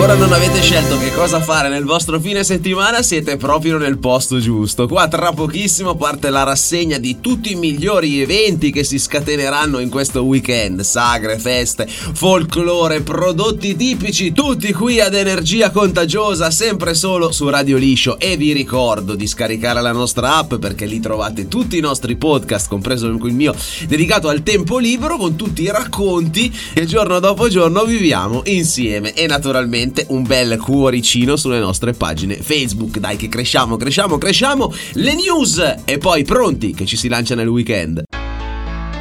ancora non avete scelto che cosa fare nel vostro fine settimana, siete proprio nel posto giusto. Qua tra pochissimo parte la rassegna di tutti i migliori eventi che si scateneranno in questo weekend. Sagre, feste, folklore, prodotti tipici, tutti qui ad Energia Contagiosa, sempre solo su Radio Liscio. E vi ricordo di scaricare la nostra app, perché lì trovate tutti i nostri podcast, compreso il mio dedicato al tempo libero, con tutti i racconti che giorno dopo giorno viviamo insieme, e naturalmente un bel cuoricino sulle nostre pagine Facebook. Dai che cresciamo, le news, e poi pronti che ci si lancia nel weekend.